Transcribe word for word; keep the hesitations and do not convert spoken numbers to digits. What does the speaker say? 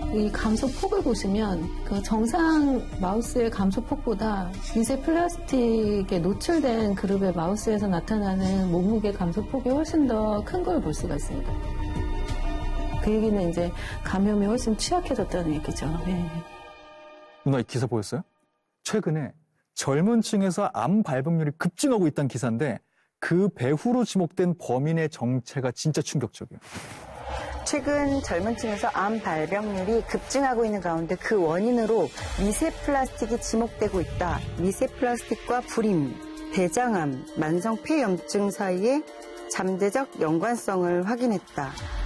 이 감소폭을 보시면 그 정상 마우스의 감소폭보다 미세 플라스틱에 노출된 그룹의 마우스에서 나타나는 몸무게 감소폭이 훨씬 더 큰 걸 볼 수가 있습니다. 그 얘기는 이제 감염에 훨씬 취약해졌다는 얘기죠. 네. 누나 이 기사 보였어요? 최근에 젊은 층에서 암 발병률이 급증하고 있다는 기사인데 그 배후로 지목된 범인의 정체가 진짜 충격적이에요. 최근 젊은 층에서 암 발병률이 급증하고 있는 가운데 그 원인으로 미세 플라스틱이 지목되고 있다. 미세 플라스틱과 불임, 대장암, 만성 폐염증 사이에 잠재적 연관성을 확인했다.